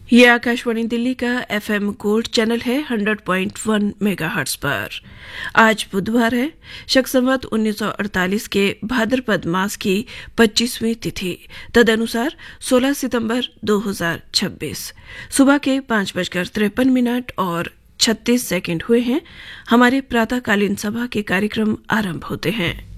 ये आकाशवाणी दिल्ली का FM gold channel है 100.1 मेगाहर्ट्ज पर। आज बुधवार है, शक संवत 1948 के भाद्रपद मास की 25वीं तिथि, तदनुसार 16 सितंबर 2026। सुबह के 5:53 और 36 सेकंड हुए हैं। हमारे प्रातःकालीन सभा के कार्यक्रम आरंभ होते हैं।